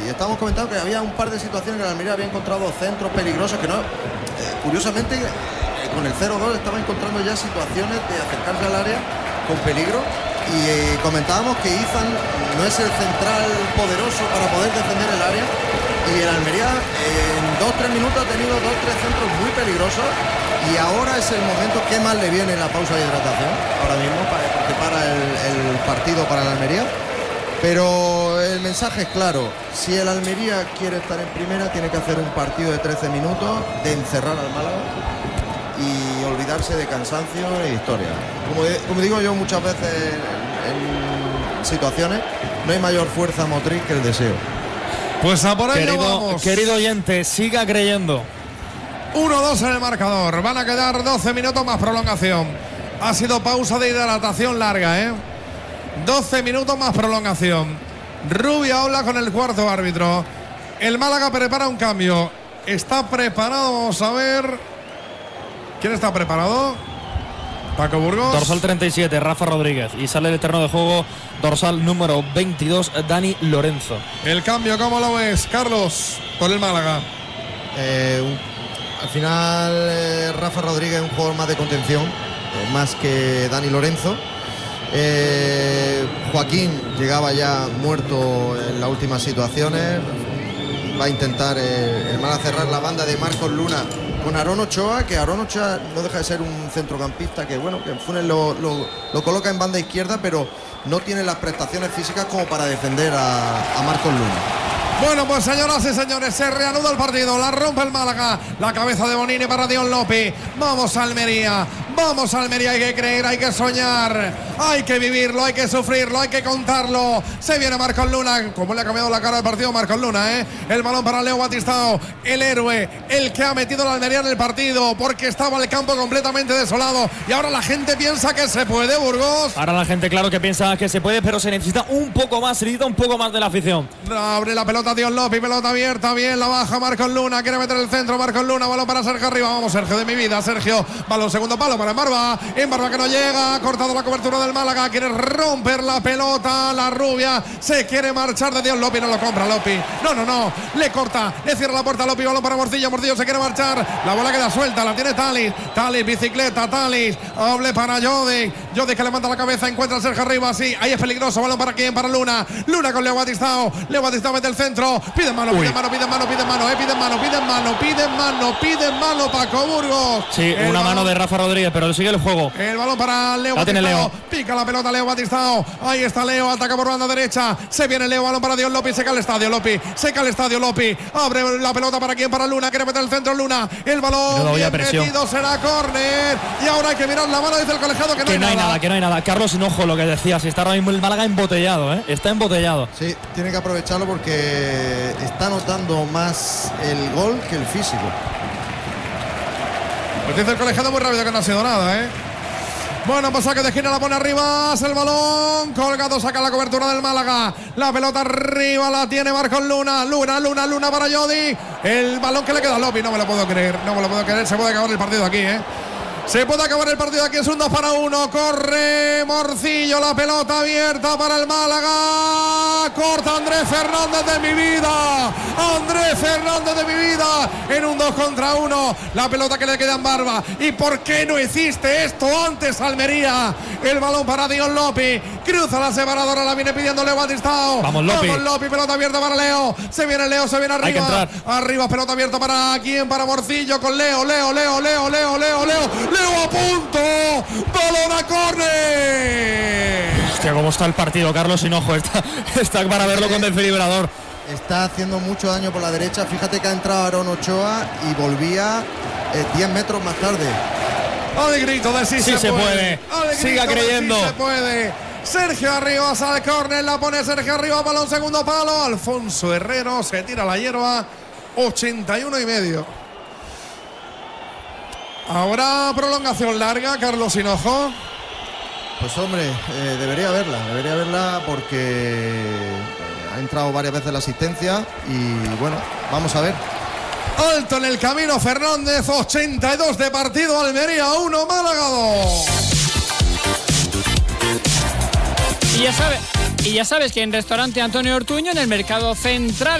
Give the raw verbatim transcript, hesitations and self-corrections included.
estamos comentando que había un par de situaciones que el Almería había encontrado centros peligrosos que no, eh, curiosamente eh, con el cero dos estaba encontrando ya situaciones de acercarse al área con peligro. Y eh, comentábamos que Izan no es el central poderoso para poder defender el área, y el Almería eh, en dos tres minutos ha tenido dos tres centros muy peligrosos, y ahora es el momento que más le viene la pausa de hidratación ahora mismo para, porque para el, el partido para el Almería. Pero el mensaje es claro: si el Almería quiere estar en primera, tiene que hacer un partido de trece minutos de encerrar al Málaga y olvidarse de cansancio e historia. Como, como digo yo muchas veces en, en situaciones, no hay mayor fuerza motriz que el deseo. Pues a por ello querido, vamos. Querido oyente, siga creyendo. uno dos en el marcador. Van a quedar doce minutos más prolongación. Ha sido pausa de hidratación larga, ¿eh? doce minutos más prolongación. Rubio habla con el cuarto árbitro. El Málaga prepara un cambio. Está preparado, vamos a ver. ¿Quién está preparado? Paco Burgos. Dorsal treinta y siete, Rafa Rodríguez. Y sale del terreno de juego dorsal número veintidós, Dani Lorenzo. El cambio, ¿cómo lo ves, Carlos? Por el Málaga. Eh, un, al final, eh, Rafa Rodríguez es un jugador más de contención, eh, más que Dani Lorenzo. Eh, Joaquín llegaba ya muerto en las últimas situaciones. Va a intentar eh, el Málaga cerrar la banda de Marcos Luna con Aarón Ochoa, que Aarón Ochoa no deja de ser un centrocampista que, bueno, que Funes lo, lo, lo coloca en banda izquierda, pero no tiene las prestaciones físicas como para defender a, a Marcos Luna. Bueno, pues señoras y señores, se reanuda el partido, la rompe el Málaga, la cabeza de Bonini para Dion López. Vamos a Almería, vamos a Almería, hay que creer, hay que soñar, hay que vivirlo, hay que sufrirlo, hay que contarlo. Se viene Marcos Luna, como le ha cambiado la cara del partido Marcos Luna, ¿eh? El balón para Leo Batistao, el héroe, el que ha metido la Almería en el partido, porque estaba el campo completamente desolado, y ahora la gente piensa que se puede, Burgos. Ahora la gente, claro que piensa que se puede, pero se necesita un poco más, se necesita un poco más de la afición. Abre la pelota Dion López, pelota abierta, bien, la baja Marcos Luna, quiere meter el centro Marcos Luna, balón para Sergio arriba, vamos Sergio de mi vida, Sergio, balón segundo palo para Embarba, Embarba que no llega, ha cortado la cobertura del Málaga, quiere romper la pelota, la rubia, se quiere marchar de Dion López, no lo compra López, no, no, no, le corta, le cierra la puerta a López, balón para Morcillo, Morcillo se quiere marchar, la bola queda suelta, la tiene Talis, Talis, bicicleta, Talis, hable para Jodi, Jodi que levanta la cabeza, encuentra a Sergio arriba, sí, ahí es peligroso, balón para quién, para Luna, Luna con Leo Batistao, Leo Batistao mete el centro, pide mano, pide mano, pide mano, pide mano, eh, pide mano, pide mano, pide mano, pide mano, Paco Burgos. Sí, el una balón, mano de Rafa Rodríguez, pero sigue el juego. El balón para Leo la tiene Batistao, Leo. pica la pelota Leo Batistao, ahí está Leo, ataca por banda derecha, se viene Leo, balón para Dion López, seca el estadio López, seca el estadio López, abre la pelota para quién, para Luna, quiere meter el centro Luna, el balón bien metido, será córner, y ahora hay que mirar la mano, dice el colegiado que no, que hay, no hay nada. nada, que no hay nada. Carlos Hinojo, lo que decías, está ahora mismo el Málaga embotellado, ¿eh? Está embotellado. Sí, tiene que aprovecharlo porque está notando más el gol que el físico. Pues dice el colegiado muy rápido que no ha sido nada, ¿eh? Bueno, pues saque de esquina, la pone arriba, el balón, colgado, saca la cobertura del Málaga, la pelota arriba, la tiene Marcos Luna, Luna, Luna, Luna para Jodi, el balón que le queda a López, no me lo puedo creer, no me lo puedo creer, se puede acabar el partido aquí, ¿eh? Se puede acabar el partido aquí, es un dos para uno. Corre Morcillo, la pelota abierta para el Málaga. Corta Andrés Fernández de mi vida. Andrés Fernández de mi vida. En un dos contra uno. La pelota que le queda en Barba. ¿Y por qué no hiciste esto antes, Almería? El balón para Dion López. Cruza la separadora, la viene pidiendo Leo Batistao. Vamos, López. Vamos, López, pelota abierta para Leo. Se viene Leo, se viene arriba. Hay que entrar. Arriba, pelota abierta para quién, para Morcillo con Leo, Leo, Leo, Leo, Leo, Leo, Leo. Leo a punto, balón a córner. Hostia, cómo está el partido, Carlos Hinojo, está, está para verlo con desfibrilador. Está haciendo mucho daño por la derecha, fíjate que ha entrado Aarón Ochoa y volvía eh, diez metros más tarde. Al grito de sí, sí se, se puede, puede. siga creyendo. Sí se puede. Sergio Arribas al córner, la pone Sergio Arribas, balón segundo palo, Alfonso Herrero se tira la hierba, ochenta y uno y medio. ¿Habrá prolongación larga, Carlos Hinojo? Pues hombre, eh, debería haberla, debería haberla porque ha entrado varias veces la asistencia y bueno, vamos a ver. Alto en el camino Fernández, ochenta y dos de partido, Almería uno, Málaga dos. Y ya sabes, y ya sabes que en Restaurante Antonio Ortuño, en el Mercado Central